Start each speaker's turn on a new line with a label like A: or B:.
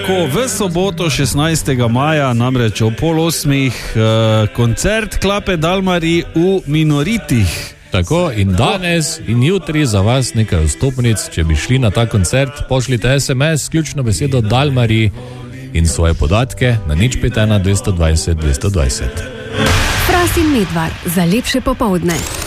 A: Tako, v soboto 16. maja, namreč ob 7:30, koncert Klape Dalmari v Minoritih.
B: Tako, in danes in jutri za vas nekaj vstopnic, če bi šli na ta koncert, pošljite SMS, ključno besedo Dalmari in svoje podatke na 051 220 220.
C: Fras in Medvar za lepše popoldne.